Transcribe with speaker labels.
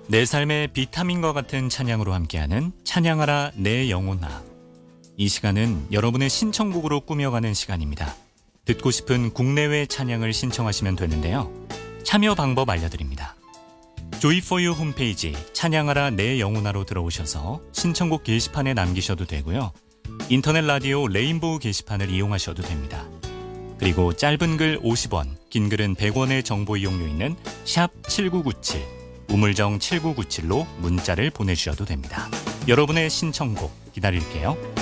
Speaker 1: 내 삶의 비타민과 같은 찬양으로 함께하는 찬양하라 내 영혼아. 이 시간은 여러분의 신청곡으로 꾸며가는 시간입니다. 듣고 싶은 국내외 찬양을 신청하시면 되는데요. 참여 방법 알려드립니다. 조이4유 홈페이지 찬양하라 내 영혼아로 들어오셔서 신청곡 게시판에 남기셔도 되고요. 인터넷 라디오 레인보우 게시판을 이용하셔도 됩니다. 그리고 짧은 글 50원, 긴 글은 100원의 정보 이용료 있는 샵 7997, 우물정 7997로 문자를 보내주셔도 됩니다. 여러분의 신청곡 기다릴게요.